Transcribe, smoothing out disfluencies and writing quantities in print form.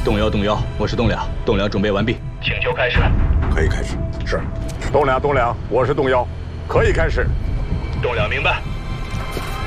动摇，我是栋梁，栋梁准备完毕，请求开始。 可以开始。 是，栋梁，我是动摇，可以开始。 栋梁明白。